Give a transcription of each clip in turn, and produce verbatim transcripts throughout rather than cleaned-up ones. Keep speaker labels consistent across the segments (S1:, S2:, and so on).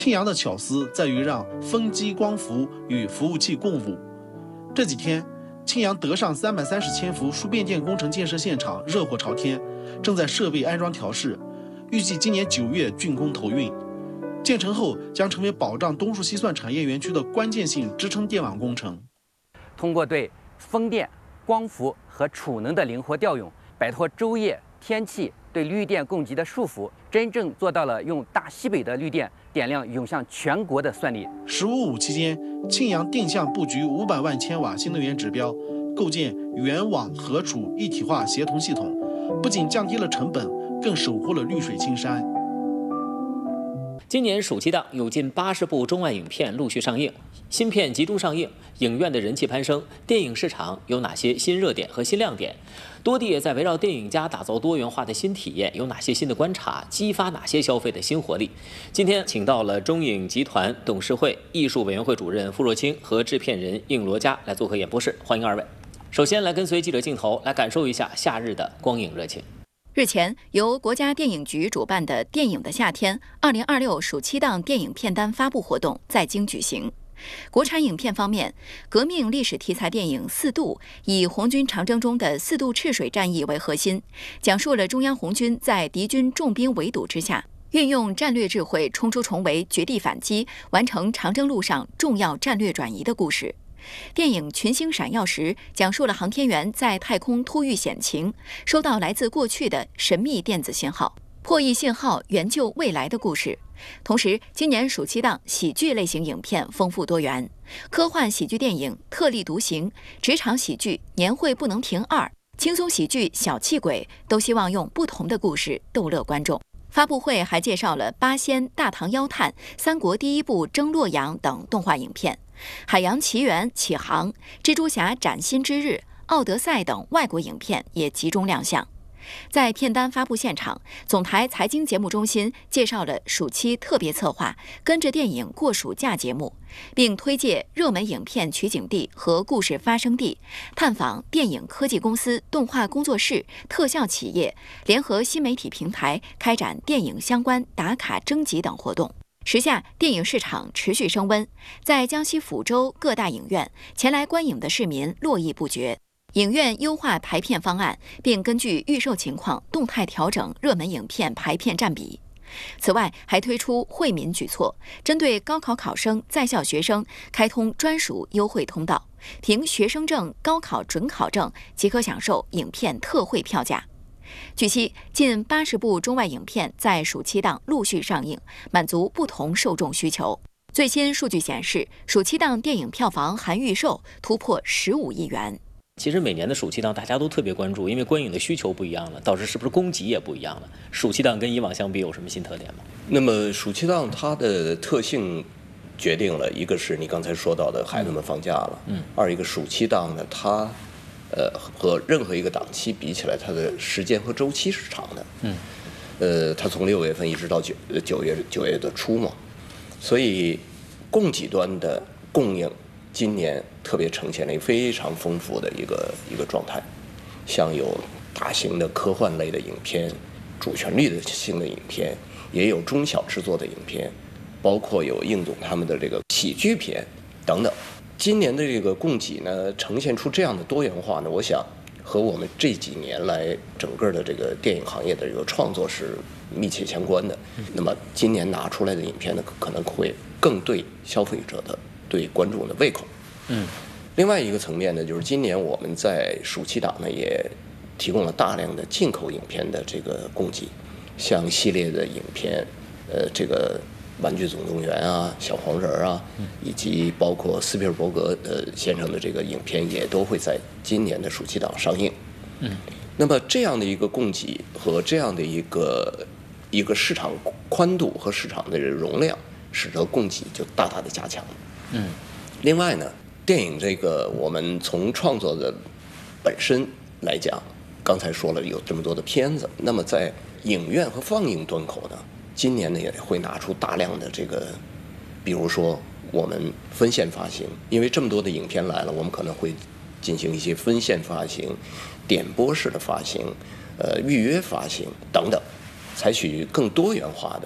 S1: 庆阳的巧思在于让风机、光伏与服务器共舞。这几天，庆阳德尚三百三十千伏输变电工程建设现场热火朝天，正在设备安装调试，预计今年九月竣工投运。建成后将成为保障东数西算产业园区的关键性支撑电网工程。
S2: 通过对风电、光伏和储能的灵活调用，摆脱昼夜、天气对绿电供给的束缚，真正做到了用大西北的绿电点亮涌向全国的算力。
S1: 十五五期间，庆阳定向布局五百万千瓦新能源指标，构建原网核储一体化协同系统，不仅降低了成本，更守护了绿水青山。
S3: 今年暑期档有近八十部中外影片陆续上映，新片集中上映，影院的人气攀升，电影市场有哪些新热点和新亮点？多地也在围绕电影家打造多元化的新体验，有哪些新的观察，激发哪些消费的新活力？今天请到了中影集团董事会艺术委员会主任傅若清和制片人应罗佳来做客演播室，欢迎二位。首先来跟随记者镜头来感受一下夏日的光影热情。
S4: 日前，由国家电影局主办的“电影的夏天”二零二六暑期档电影片单发布活动在京举行。国产影片方面，革命历史题材电影《四渡》以红军长征中的四渡赤水战役为核心，讲述了中央红军在敌军重兵围堵之下，运用战略智慧冲出重围，绝地反击，完成长征路上重要战略转移的故事。电影《群星闪耀时》讲述了航天员在太空突遇险情，收到来自过去的神秘电子信号，破译信号援救未来的故事。同时，今年暑期档喜剧类型影片丰富多元，科幻喜剧电影《特立独行》、职场喜剧《年会不能停二》、轻松喜剧《小气鬼》都希望用不同的故事逗乐观众。发布会还介绍了《八仙》《大唐妖探》《三国第一部征洛阳》等动画影片，《海洋奇缘》《启航》、《蜘蛛侠崭新之日》、《奥德赛》等外国影片也集中亮相。在片单发布现场，总台财经节目中心介绍了暑期特别策划“跟着电影过暑假”节目，并推介热门影片取景地和故事发生地，探访电影科技公司、动画工作室、特效企业，联合新媒体平台开展电影相关打卡征集等活动。时下电影市场持续升温，在江西抚州各大影院，前来观影的市民络绎不绝。影院优化排片方案，并根据预售情况动态调整热门影片排片占比。此外，还推出惠民举措，针对高考考生、在校学生开通专属优惠通道，凭学生证、高考准考证即可享受影片特惠票价。据悉，近八十部中外影片在暑期档陆续上映，满足不同受众需求。最新数据显示，暑期档电影票房含预售突破十五亿元。
S3: 其实每年的暑期档大家都特别关注，因为观影的需求不一样了，导致是不是供给也不一样了？暑期档跟以往相比有什么新特点吗？
S5: 那么暑期档它的特性决定了一个是你刚才说到的孩子们放假了，嗯，二一个暑期档呢，它呃和任何一个档期比起来，它的时间和周期是长的，嗯，呃，它从六月份一直到九九月九月的初嘛，所以供给端的供应。今年特别呈现了一个非常丰富的一个一个状态，像有大型的科幻类的影片、主旋律的性的影片，也有中小制作的影片，包括有应总他们的这个喜剧片等等。今年的这个供给呢，呈现出这样的多元化呢，我想和我们这几年来整个的这个电影行业的这个创作是密切相关的。那么今年拿出来的影片呢，可能会更对消费者的。对观众的胃口，嗯，另外一个层面呢，就是今年我们在暑期档呢也提供了大量的进口影片的这个供给，像系列的影片，呃，这个《玩具总动员》啊，《小黄人》啊，以及包括斯皮尔伯格呃先生的这个影片，也都会在今年的暑期档上映。嗯，那么这样的一个供给和这样的一个一个市场宽度和市场的容量，使得供给就大大的加强了。嗯，另外呢，电影这个我们从创作的本身来讲，刚才说了有这么多的片子，那么在影院和放映端口呢，今年呢也会拿出大量的这个，比如说我们分线发行，因为这么多的影片来了，我们可能会进行一些分线发行、点播式的发行、呃预约发行等等，采取更多元化的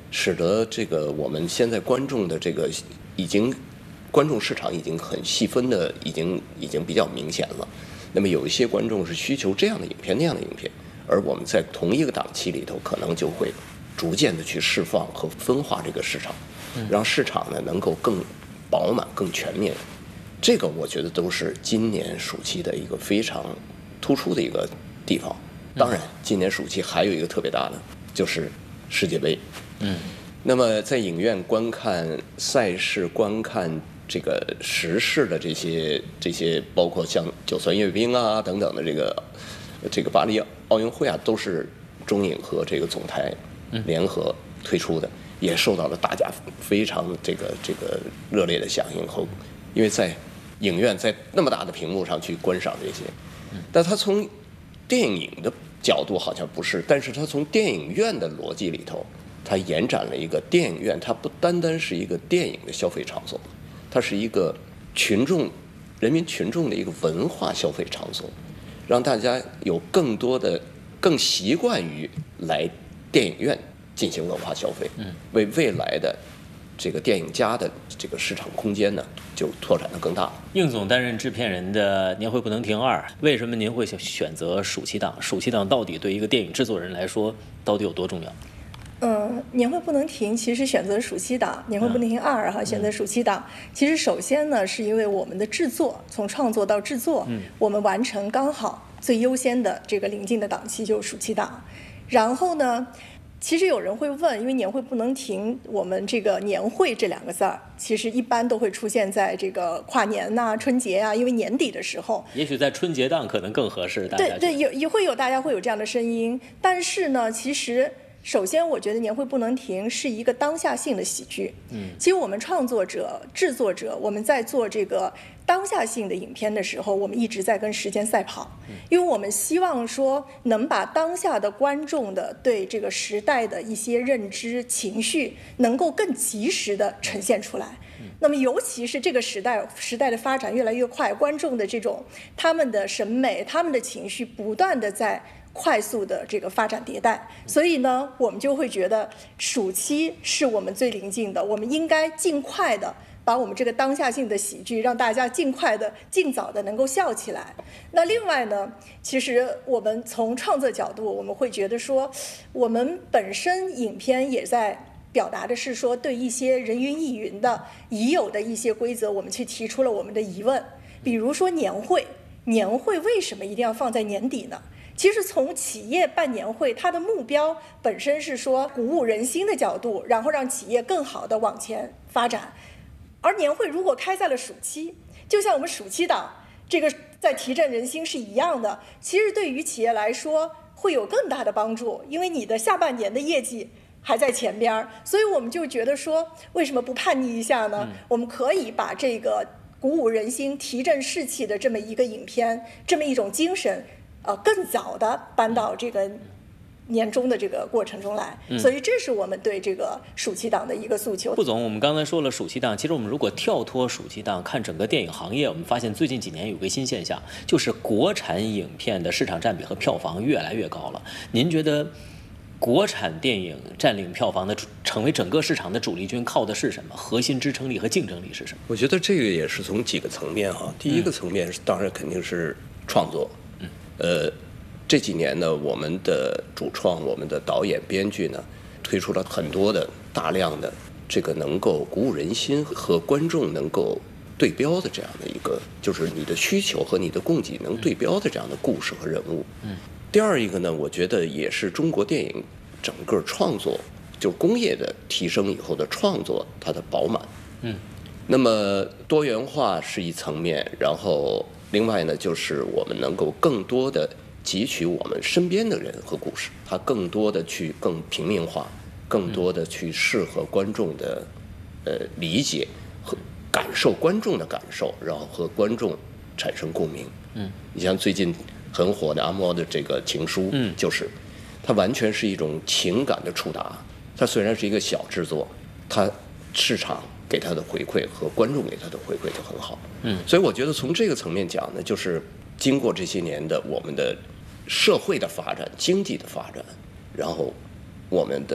S5: 使得这个我们现在观众的这个已经观众市场已经很细分的，已经已经比较明显了。那么有一些观众是需求这样的影片那样的影片，而我们在同一个档期里头，可能就会逐渐的去释放和分化这个市场，让市场呢能够更饱满、更全面。这个我觉得都是今年暑期的一个非常突出的一个地方。当然，今年暑期还有一个特别大的，就是世界杯。嗯，那么在影院观看赛事、观看这个时事的这些这些，包括像九三阅兵啊等等的这个这个巴黎奥运会啊，都是中影和这个总台联合推出的，也受到了大家非常这个这个热烈的响应后，因为在影院在那么大的屏幕上去观赏这些，但它从电影的角度好像不是，但是它从电影院的逻辑里头，它延展了一个电影院，它不单单是一个电影的消费场所，它是一个群众、人民群众的一个文化消费场所，让大家有更多的、更习惯于来电影院进行文化消费，为未来的这个电影家的这个市场空间呢，就拓展得更大。
S3: 应总担任制片人的《年会不能停二》，为什么您会选择暑期档？暑期档到底对一个电影制作人来说，到底有多重要？
S6: 嗯，年会不能停，其实选择暑期档，年会不能停二哈，选择暑期档。其实首先呢，是因为我们的制作，从创作到制作，嗯，我们完成刚好最优先的这个临近的档期就是暑期档。然后呢，其实有人会问，因为年会不能停，我们这个年会这两个字儿，其实一般都会出现在这个跨年呐、啊、春节啊，因为年底的时候，
S3: 也许在春节档可能更合适。大家
S6: 对对，有也会有大家会有这样的声音，但是呢，其实。首先，我觉得年会不能停是一个当下性的喜剧。嗯，其实我们创作者、制作者，我们在做这个当下性的影片的时候，我们一直在跟时间赛跑，因为我们希望说能把当下的观众的对这个时代的一些认知、情绪，能够更及时的呈现出来。那么，尤其是这个时代，时代的发展越来越快，观众的这种他们的审美、他们的情绪不断的在快速的这个发展迭代，所以呢，我们就会觉得暑期是我们最临近的，我们应该尽快的把我们这个当下性的喜剧，让大家尽快的、尽早的能够笑起来。那另外呢，其实我们从创作角度，我们会觉得说，我们本身影片也在表达的是说，对一些人云亦云的已有的一些规则，我们去提出了我们的疑问。比如说年会，年会为什么一定要放在年底呢？其实从企业办年会，它的目标本身是说鼓舞人心的角度，然后让企业更好的往前发展。而年会如果开在了暑期，就像我们暑期档这个在提振人心是一样的，其实对于企业来说会有更大的帮助，因为你的下半年的业绩还在前边，所以我们就觉得说，为什么不叛逆一下呢？我们可以把这个鼓舞人心、提振士气的这么一个影片，这么一种精神。呃，更早的搬到这个年终的这个过程中来，嗯、所以这是我们对这个暑期档的一个诉求。
S3: 顾总，我们刚才说了暑期档，其实我们如果跳脱暑期档看整个电影行业，我们发现最近几年有个新现象，就是国产影片的市场占比和票房越来越高了。您觉得国产电影占领票房的成为整个市场的主力军，靠的是什么？核心支撑力和竞争力是什么？
S5: 我觉得这个也是从几个层面哈。第一个层面是，当然肯定是创作。呃，这几年呢，我们的主创、我们的导演、编剧呢，推出了很多的大量的这个能够鼓舞人心和观众能够对标的这样的一个，就是你的需求和你的供给能对标的这样的故事和人物。嗯。第二一个呢，我觉得也是中国电影整个创作，就工业的提升以后的创作，它的饱满。嗯。那么多元化是一层面，然后。另外呢，就是我们能够更多的汲取我们身边的人和故事，它更多的去更平民化，更多的去适合观众的呃理解和感受观众的感受，然后和观众产生共鸣。嗯，你像最近很火的阿莫的这个情书，嗯，就是它完全是一种情感的触达。它虽然是一个小制作，它市场给他的回馈和观众给他的回馈就很好，嗯，所以我觉得从这个层面讲呢，就是经过这些年的我们的社会的发展、经济的发展，然后我们的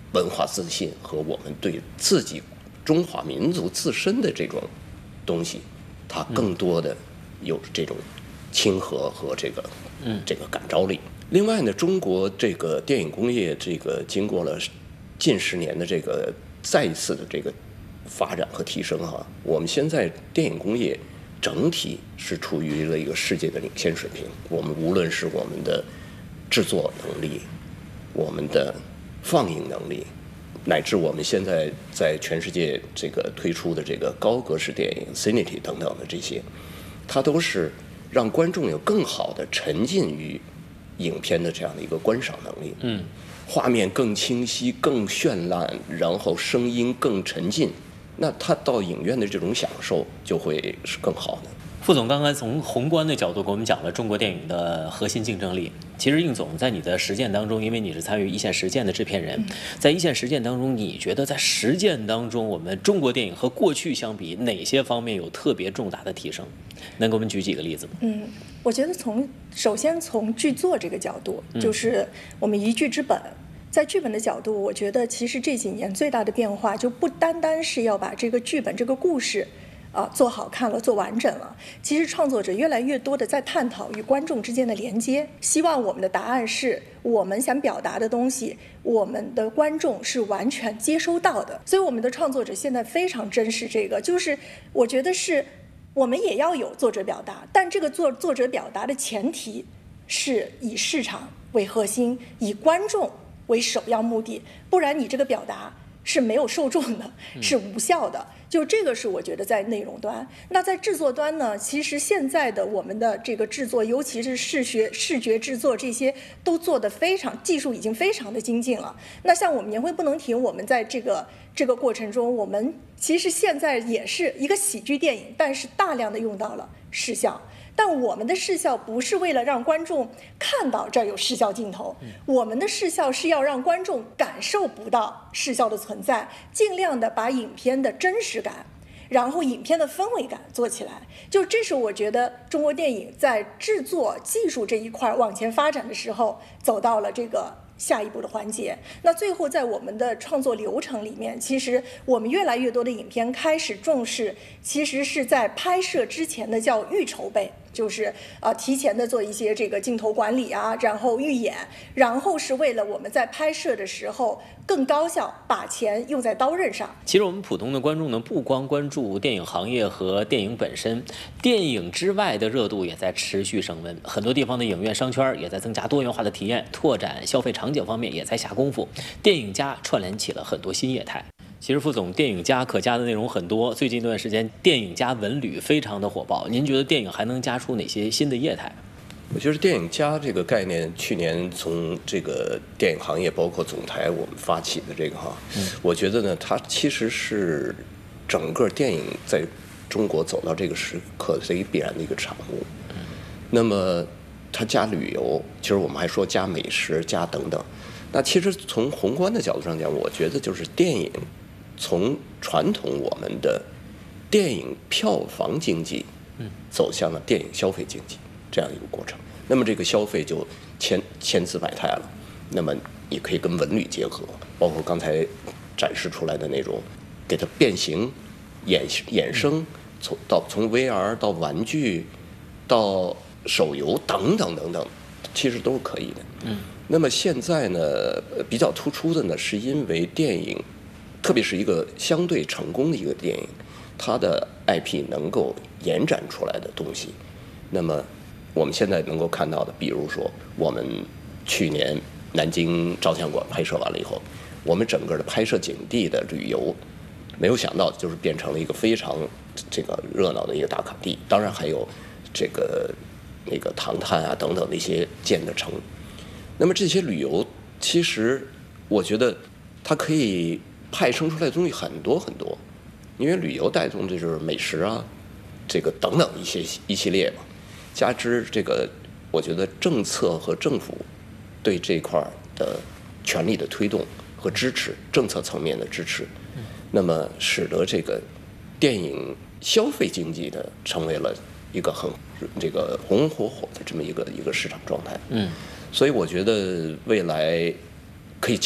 S5: 文化自信和我们对自己中华民族自身的这种东西，它更多的有这种亲和和这个嗯这个感召力。另外呢，中国这个电影工业这个经过了近十年的这个再一次的这个发展和提升哈，我们现在电影工业整体是处于了一个世界的领先水平。我们无论是我们的制作能力，我们的放映能力，乃至我们现在在全世界这个推出的这个高格式电影 Cinity 等等的这些，它都是让观众有更好的沉浸于影片的这样的一个观赏能力。嗯，画面更清晰、更绚烂，然后声音更沉浸，那他到影院的这种享受就会是更好的。
S3: 副总刚才从宏观的角度给我们讲了中国电影的核心竞争力。其实应总在你的实践当中，因为你是参与一线实践的制片人，在一线实践当中，你觉得在实践当中，我们中国电影和过去相比，哪些方面有特别重大的提升？能给我们举几个例子吗？
S6: 嗯，我觉得从首先从剧作这个角度，就是我们一剧之本。在剧本的角度，我觉得其实这几年最大的变化就不单单是要把这个剧本这个故事啊做好看了，做完整了。其实创作者越来越多的在探讨与观众之间的连接，希望我们的答案是我们想表达的东西，我们的观众是完全接收到的。所以我们的创作者现在非常珍视这个，就是我觉得是我们也要有作者表达，但这个作作者表达的前提是以市场为核心，以观众为首要目的，不然你这个表达是没有受众的，是无效的。就这个是我觉得在内容端。那在制作端呢，其实现在的我们的这个制作，尤其是视觉视觉制作，这些都做得非常，技术已经非常的精进了。那像我们年会不能停，我们在这个这个过程中，我们其实现在也是一个喜剧电影，但是大量的用到了视效。但我们的视效不是为了让观众看到这儿有视效镜头，我们的视效是要让观众感受不到视效的存在，尽量的把影片的真实感，然后影片的氛围感做起来。就这是我觉得中国电影在制作技术这一块往前发展的时候，走到了这个下一步的环节。那最后在我们的创作流程里面，其实我们越来越多的影片开始重视，其实是在拍摄之前的叫预筹备，就是呃提前的做一些这个镜头管理啊，然后预演，然后是为了我们在拍摄的时候更高效，把钱用在刀刃上。
S3: 其实我们普通的观众呢，不光关注电影行业和电影本身，电影之外的热度也在持续升温。很多地方的影院商圈也在增加多元化的体验，拓展消费场景方面也在下功夫。电影加串联起了很多新业态。其实副总，电影加可加的内容很多，最近一段时间电影加文旅非常的火爆。您觉得电影还能加出哪些新的业态？
S5: 我觉得电影加这个概念，去年从这个电影行业包括总台我们发起的这个哈，嗯、我觉得呢，它其实是整个电影在中国走到这个时刻是一个必然的一个产物。嗯、那么它加旅游，其实我们还说加美食、加等等。那其实从宏观的角度上讲，我觉得就是电影从传统我们的电影票房经济，嗯，走向了电影消费经济这样一个过程。那么这个消费就千千姿百态了。那么你可以跟文旅结合，包括刚才展示出来的那种，给它变形、衍衍生，从到从 V R 到玩具，到手游等等等等，其实都是可以的。嗯。那么现在呢，比较突出的呢，是因为电影，特别是一个相对成功的一个电影，它的 I P 能够延展出来的东西。那么我们现在能够看到的，比如说我们去年南京照相馆拍摄完了以后，我们整个的拍摄景地的旅游，没有想到就是变成了一个非常这个热闹的一个打卡地。当然还有这个那个唐探啊等等的一些建的城。那么这些旅游，其实我觉得它可以派生出来的东西很多很多，因为旅游带动的就是美食啊，这个等等一些一系列嘛，加之这个，我觉得政策和政府对这块的全力的推动和支持，政策层面的支持，那么使得这个电影消费经济的成为了一个很这个红红火火的这么一个一个市场状态。嗯。所以我觉得未来可以加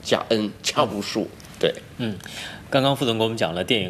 S5: 加 N 加无数。对，
S3: 嗯，刚刚副总给我们讲了电影